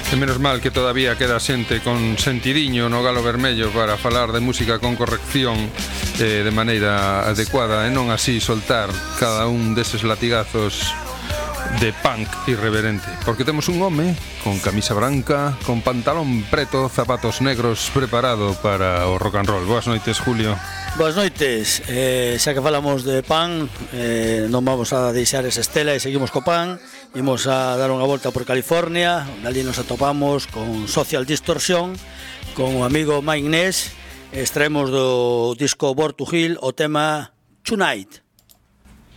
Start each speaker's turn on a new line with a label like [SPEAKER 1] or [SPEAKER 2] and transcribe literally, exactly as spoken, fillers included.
[SPEAKER 1] E menos mal que todavía queda xente con sentidiño no Galo Vermello para falar de música con corrección eh, de maneira adecuada e non así soltar cada un deses latigazos de punk irreverente. Porque temos un home con camisa branca, con pantalón preto, zapatos negros, preparado para o rock and roll. Boas noites, Julio.
[SPEAKER 2] Boas noites, eh, xa que falamos de pan, eh, non vamos a deixar esa estela e seguimos co pan. Imos a dar unha volta por California, onde ali nos atopamos con Social Distortion, con o amigo Mike Ness. Extraemos do disco Born to Heal o tema Tonight.